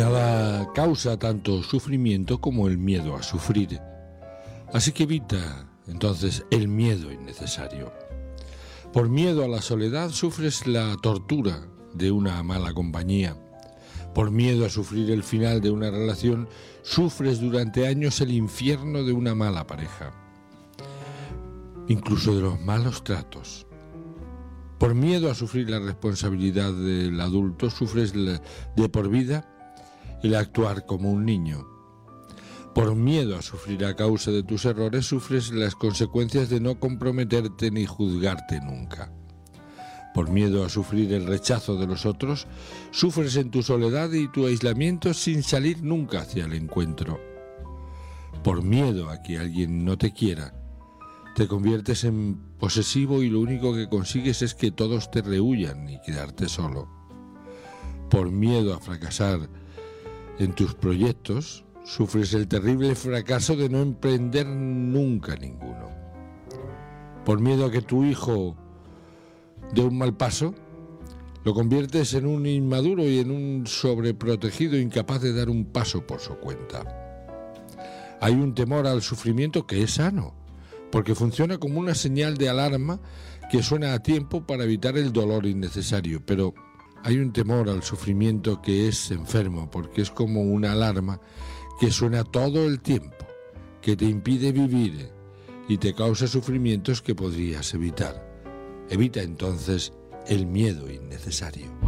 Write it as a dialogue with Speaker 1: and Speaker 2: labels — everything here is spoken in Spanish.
Speaker 1: Nada causa tanto sufrimiento como el miedo a sufrir. Así que evita, entonces, el miedo innecesario. Por miedo a la soledad sufres la tortura de una mala compañía. Por miedo a sufrir el final de una relación, sufres durante años el infierno de una mala pareja. Incluso de los malos tratos. Por miedo a sufrir la responsabilidad del adulto, sufres de por vida el actuar como un niño. Por miedo a sufrir a causa de tus errores, sufres las consecuencias de no comprometerte ni juzgarte nunca. Por miedo a sufrir el rechazo de los otros, sufres en tu soledad y tu aislamiento sin salir nunca hacia el encuentro. Por miedo a que alguien no te quiera, te conviertes en posesivo y lo único que consigues es que todos te rehuyan y quedarte solo. Por miedo a fracasar en tus proyectos, sufres el terrible fracaso de no emprender nunca ninguno. Por miedo a que tu hijo dé un mal paso, lo conviertes en un inmaduro y en un sobreprotegido incapaz de dar un paso por su cuenta. Hay un temor al sufrimiento que es sano, porque funciona como una señal de alarma que suena a tiempo para evitar el dolor innecesario, pero hay un temor al sufrimiento que es enfermo, porque es como una alarma que suena todo el tiempo, que te impide vivir y te causa sufrimientos que podrías evitar. Evita entonces el miedo innecesario.